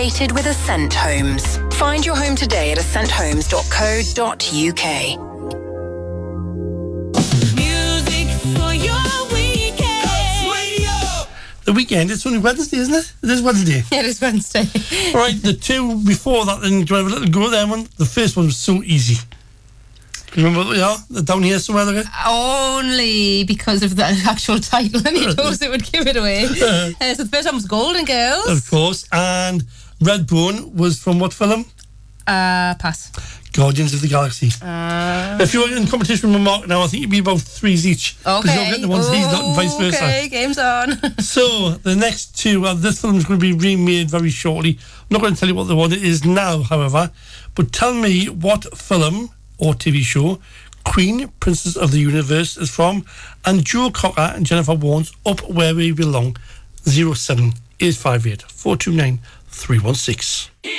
With Ascent Homes. Find your home today at ascenthomes.co.uk. Music for your weekend. The weekend, it's only Wednesday, isn't it? It is Wednesday. Yeah, it is Wednesday. All right, the two before that, then, do you have a little go at that one? The first one was so easy. You remember what they are? They're down here somewhere, they're Only because of the actual title, and he knows it would give it away. So the first one was Golden Girls. Of course, and Redbone was from what film? Pass. Guardians of the Galaxy. If you were in competition with Mark now, I think you'd be about 3s each. Okay. Because you're getting the ones he's not and vice versa. Okay, game's on. So, the next two, this film's going to be remade very shortly. I'm not going to tell you what the one it is now, however, but tell me what film or TV show Queen, Princess of the Universe is from, and Joe Cocker and Jennifer Warnes Up Where We Belong. 07858 429 316.